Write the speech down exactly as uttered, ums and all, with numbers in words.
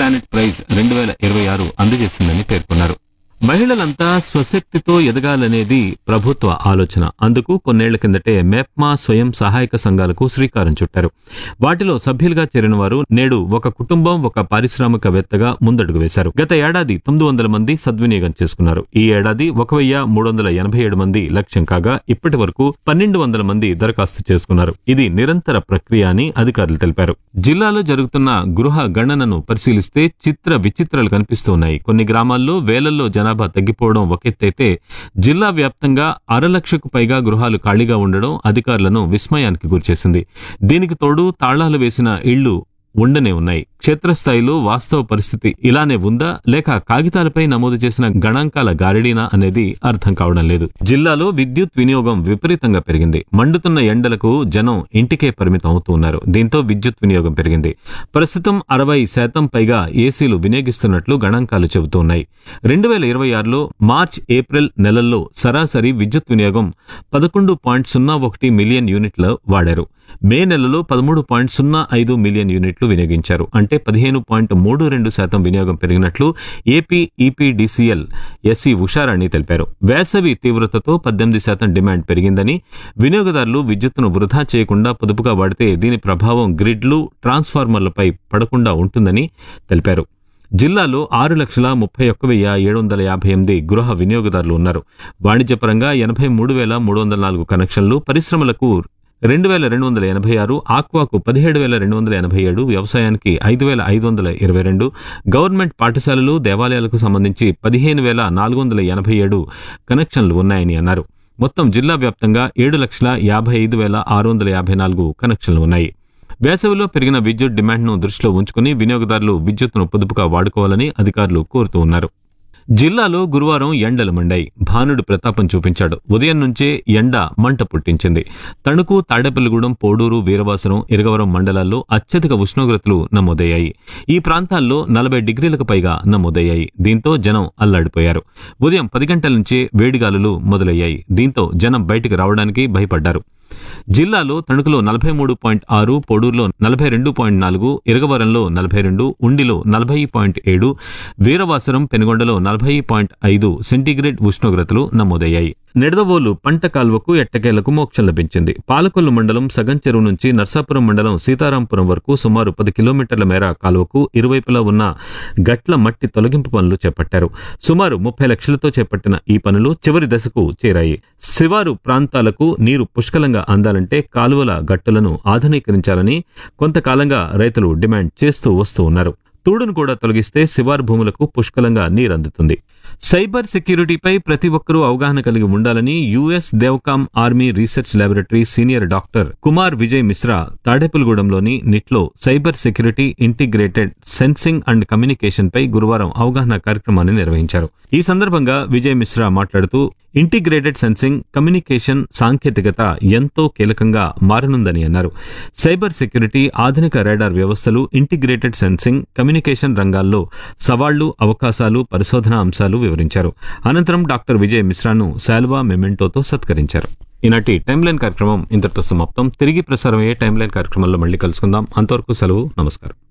Planet praise రెండు వేల ఇరవై ఆరు అందజేసిందని పేర్కొన్నారు. మహిళలంతా స్వశక్తితో ఎదగాలనేది ప్రభుత్వ ఆలోచన. అందుకు కొన్నేళ్ల కిందటే మెప్మా స్వయం సహాయక సంఘాలకు శ్రీకారం చుట్టారు. వాటిలో సభ్యులుగా చేరిన వారు నేడు ఒక కుటుంబం, ఒక పారిశ్రామికవేత్తగా ముందడుగు వేశారు. గత ఏడాది తొమ్మిది వందల మంది సద్వినియోగం చేసుకున్నారు. ఈ ఏడాది ఒక వెయ్యి మూడు వందల ఎనభై ఏడు మంది లక్ష్యం కాగా ఇప్పటి వరకు పన్నెండు వందల మంది దరఖాస్తు చేసుకున్నారు. ఇది నిరంతర ప్రక్రియ అని అధికారులు తెలిపారు. జిల్లాలో జరుగుతున్న గృహ గణనను పరిశీలిస్తే చిత్ర విచిత్రాలు కనిపిస్తూ ఉన్నాయి. కొన్ని గ్రామాల్లో వేలల్లో జనాభా తగ్గిపోవడం ఒకెత్తైతే జిల్లా వ్యాప్తంగా అర లక్షకు పైగా గృహాలు ఖాళీగా ఉండడం అధికారులను విస్మయానికి గురిచేసింది. దీనికి తోడు తాళాలు వేసిన ఇళ్లు ఉండనే ఉన్నాయి. క్షేత్రస్థాయిలో వాస్తవ పరిస్థితి ఇలానే ఉందా లేక కాగితాలపై నమోదు చేసిన గణాంకాల గారిడీనా అనేది అర్థం కావడం లేదు. జిల్లాలో విద్యుత్ వినియోగం విపరీతంగా పెరిగింది. మండుతున్న ఎండలకు జనం ఇంటికే పరిమితం అవుతూ ఉన్నారు. దీంతో విద్యుత్ వినియోగం పెరిగింది. ప్రస్తుతం అరవై శాతం పైగా ఏసీలు వినియోగిస్తున్నట్లు గణాంకాలు చెబుతున్నాయి. రెండు వేల ఇరవై ఆరులో మార్చ్ ఏప్రిల్ నెలల్లో సరాసరి విద్యుత్ వినియోగం పదకొండు పాయింట్ సున్నా ఒకటి మిలియన్ యూనిట్లు వాడారు. మే నెలలో పదమూడు పాయింట్ సున్నా ఐదు మిలియన్ యూనిట్లు వినియోగించారు. అంటే పదిహేను పాయింట్ మూడు రెండు శాతం వినియోగం పెరిగినట్లు ఏపీ ఈపీడీసీఎల్ ఎస్సీ ఉషారాణి తెలిపారు. వేసవి తీవ్రతతో పద్దెనిమిది శాతం డిమాండ్ పెరిగిందని, వినియోగదారులు విద్యుత్తును వృధా చేయకుండా పొదుపుగా వాడితే దీని ప్రభావం గ్రిడ్లు, ట్రాన్స్ఫార్మర్లపై పడకుండా ఉంటుందని తెలిపారు. జిల్లాలో ఆరు లక్షల ముప్పై ఒక్క వెయ్యి ఏడు వందల యాభై ఎనిమిది గృహ వినియోగదారులు ఉన్నారు. వాణిజ్యపరంగా ఎనభై మూడు వేల మూడు వందల నాలుగు కనెక్షన్లు, పరిశ్రమలకు రెండు వేల రెండు వందల ఎనభై ఆరు, ఆక్వాకు పదిహేడు వేల రెండు వందల ఎనభై ఏడు, వ్యవసాయానికి ఐదు వేల ఐదు వందల ఇరవై రెండు, గవర్నమెంట్ పాఠశాలలు, దేవాలయాలకు సంబంధించి పదిహేను వేల నాలుగు వందల ఎనభై ఏడు కనెక్షన్లు ఉన్నాయని అన్నారు. మొత్తం జిల్లా వ్యాప్తంగా ఏడు లక్షల యాభై ఐదు వేల ఆరు వందల యాభై నాలుగు కనెక్షన్లు ఉన్నాయి. వేసవిలో పెరిగిన విద్యుత్ డిమాండ్ను దృష్టిలో ఉంచుకుని వినియోగదారులు విద్యుత్తును పొదుపుగా వాడుకోవాలని అధికారులు కోరుతూ ఉన్నారు. జిల్లాలో గురువారం ఎండలు మండాయి. భానుడు ప్రతాపం చూపించాడు. ఉదయం నుంచే ఎండ మంట పుట్టించింది. తణుకు, తాడేపల్లిగూడెం, పోడూరు, వీరవాసరం, ఇరగవరం మండలాల్లో అత్యధిక ఉష్ణోగ్రతలు నమోదయ్యాయి. ఈ ప్రాంతాల్లో నలభై డిగ్రీలకు పైగా నమోదయ్యాయి. దీంతో జనం అల్లాడిపోయారు. ఉదయం పది గంటల నుంచే వేడిగాలులు మొదలయ్యాయి. దీంతో జనం బయటికి రావడానికి భయపడ్డారు. జిల్లాలో తణుకులో నలభై మూడు పాయింట్ ఆరు, పొడూరులో నలభై రెండు పాయింట్ నాలుగు, ఇరగవరంలో నలభై రెండు, ఉండిలో నలభై పాయింట్ ఏడు, వీరవాసరం, పెనుగొండలో నలభై పాయింట్ ఐదు సెంటీగ్రేడ్ ఉష్ణోగ్రతలు నమోదయ్యాయి. నిడదవోలు పంట కాల్వకు ఎట్టకేలకు మోక్షం లభించింది. పాలకొల్లు మండలం సగం చెరువు నుంచి నర్సాపురం మండలం సీతారాంపురం వరకు సుమారు పది కిలోమీటర్ల మేర కాల్వకు ఇరువైపులా ఉన్న గట్ల మట్టి తొలగింపు పనులు చేపట్టారు. సుమారు ముప్పై లక్షలతో చేపట్టిన ఈ పనులు చివరి దశకు చేరాయి. శివారు ప్రాంతాలకు నీరు పుష్కలంగా అందాలంటే కాలువల గట్టులను ఆధునీకరించాలని కొంతకాలంగా రైతులు డిమాండ్ చేస్తూ వస్తూ ఉన్నారు. తూడును కూడా తొలగిస్తే శివారు భూములకు పుష్కలంగా నీరందుతుంది. సైబర్ సెక్యూరిటీపై ప్రతి ఒక్కరూ అవగాహన కలిగి ఉండాలని US దేవ్కామ్ army research laboratory senior doctor Kumar Vijay Mishra తాడేపల్లిగూడెంలోని నిట్లో cyber security integrated sensing and communication పై గురువారం అవగాహన కార్యక్రమాన్ని నిర్వహించారు. ఈ సందర్భంగా విజయ్ మిశ్రా మాట్లాడుతూ ఇంటిగ్రేటెడ్ సెన్సింగ్, కమ్యూనికేషన్ సాంకేతికత ఎంతో కీలకంగా మారనుందని అన్నారు. సైబర్ సెక్యూరిటీ, ఆధునిక రాడార్ వ్యవస్థలు, ఇంటిగ్రేటెడ్ సెన్సింగ్, కమ్యూనికేషన్ రంగాల్లో సవాళ్లు, అవకాశాలు, పరిశోధనా అంశాలు వివరించారు. అనంతరం డాక్టర్ విజయ్ మిశ్రాను శాల్వా మెమెంటోతో సత్కరించారు. ఈనాటి టైమ్ లైన్ కార్యక్రమం ఇంతటితో సమాప్తం. తిరిగి ప్రసారమయ్యే టైమ్ లైన్ కార్యక్రమంలో మళ్ళీ కలుసుకుందాం. అంతవరకు సెలవు. నమస్కారం.